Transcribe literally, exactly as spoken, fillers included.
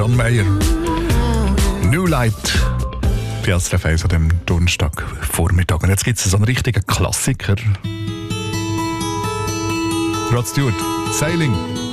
John Mayer. New Light. Die S R F eins an dem Donnerstagvormittag. Und jetzt gibt es so einen richtigen Klassiker. Rod Stewart, Sailing.